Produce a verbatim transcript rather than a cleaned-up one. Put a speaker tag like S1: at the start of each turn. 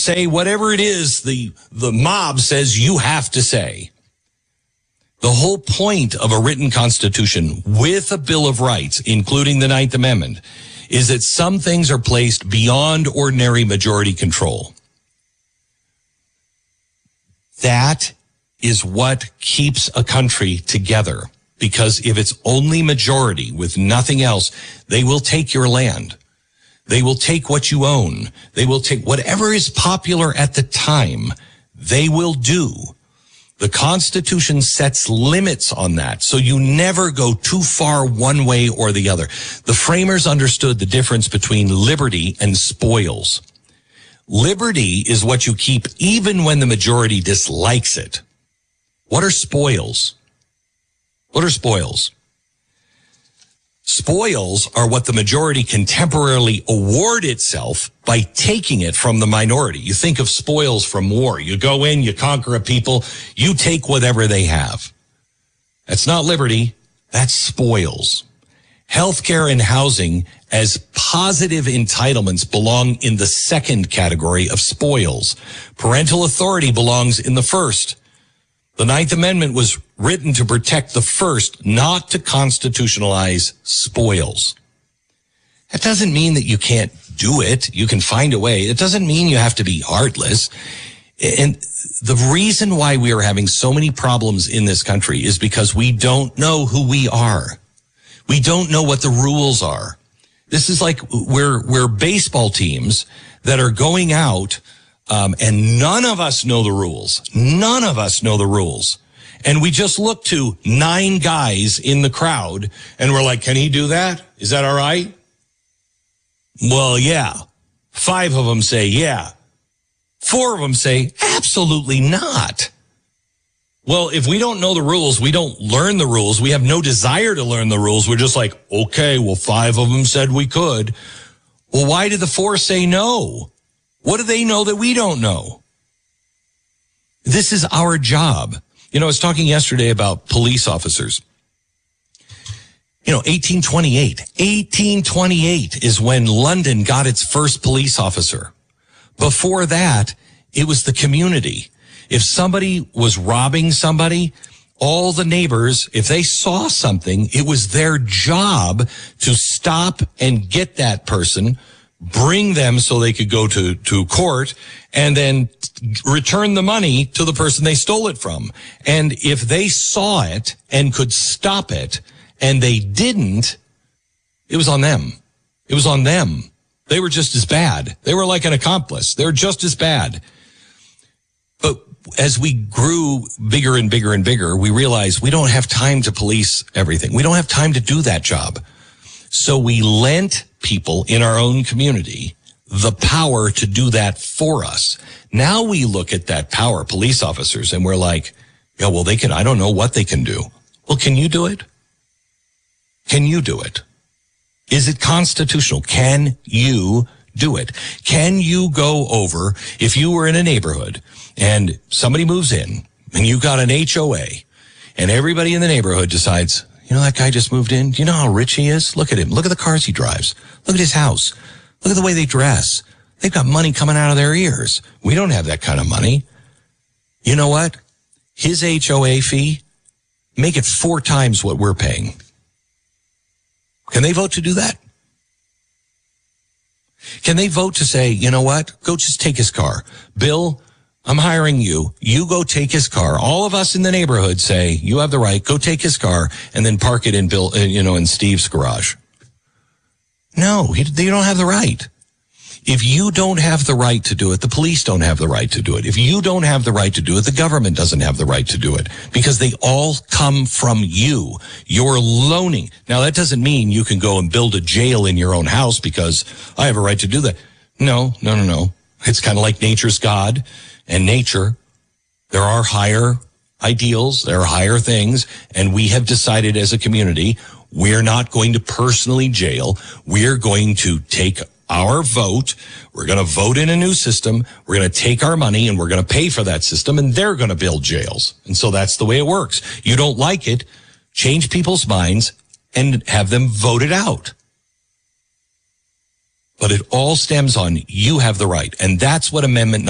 S1: say whatever it is the, the mob says you have to say. The whole point of a written constitution with a Bill of Rights, including the Ninth Amendment, is that some things are placed beyond ordinary majority control. That is what keeps a country together. Because if it's only majority with nothing else, they will take your land. They will take what you own. They will take whatever is popular at the time. They will do. The Constitution sets limits on that, so you never go too far one way or the other. The framers understood the difference between liberty and spoils. Liberty is what you keep even when the majority dislikes it. What are spoils? What are spoils? Spoils are what the majority can temporarily award itself by taking it from the minority. You think of spoils from war. You go in, you conquer a people, you take whatever they have. That's not liberty, that's spoils. Healthcare and housing as positive entitlements belong in the second category of spoils. Parental authority belongs in the first. The Ninth Amendment was written to protect the first, not to constitutionalize spoils. That doesn't mean that you can't do it. You can find a way. It doesn't mean you have to be heartless. And the reason why we are having so many problems in this country is because we don't know who we are. We don't know what the rules are. This is like we're, we're baseball teams that are going out Um, and none of us know the rules. None of us know the rules. And we just look to nine guys in the crowd and we're like, can he do that? Is that all right? Well, yeah. Five of them say, yeah. Four of them say, absolutely not. Well, if we don't know the rules, we don't learn the rules. We have no desire to learn the rules. We're just like, okay, well, five of them said we could. Well, why did the four say no? What do they know that we don't know? This is our job. You know, I was talking yesterday about police officers. You know, eighteen twenty-eight. eighteen twenty-eight is when London got its first police officer. Before that, it was the community. If somebody was robbing somebody, all the neighbors, if they saw something, it was their job to stop and get that person, bring them so they could go to, to court, and then return the money to the person they stole it from. And if they saw it and could stop it, and they didn't, it was on them. It was on them. They were just as bad. They were like an accomplice. They were just as bad. But as we grew bigger and bigger and bigger, we realized we don't have time to police everything. We don't have time to do that job. So we lent people in our own community the power to do that for us. Now we look at that power, police officers, and we're like, yeah, well, they can, I don't know what they can do. Well, can you do it? Can you do it? Is it constitutional? Can you do it? Can you go over, if you were in a neighborhood and somebody moves in and you got an H O A and everybody in the neighborhood decides, you know, that guy just moved in. Do you know how rich he is? Look at him. Look at the cars he drives. Look at his house. Look at the way they dress. They've got money coming out of their ears. We don't have that kind of money. You know what? His H O A fee, make it four times what we're paying. Can they vote to do that? Can they vote to say, you know what? Go just take his car. Bill, I'm hiring you. You go take his car. All of us in the neighborhood say, you have the right, go take his car and then park it in Bill, you know, in Steve's garage. No, he, they don't have the right. If you don't have the right to do it, the police don't have the right to do it. If you don't have the right to do it, the government doesn't have the right to do it, because they all come from you. You're loaning. Now, that doesn't mean you can go and build a jail in your own house because I have a right to do that. No, no, no, no. It's kind of like nature's God and nature. There are higher ideals. There are higher things. And we have decided as a community, we're not going to personally jail. We're going to take our vote. We're going to vote in a new system. We're going to take our money and we're going to pay for that system, and they're going to build jails. And so that's the way it works. You don't like it, change people's minds and have them voted out. But it all stems on you have the right. And that's what Amendment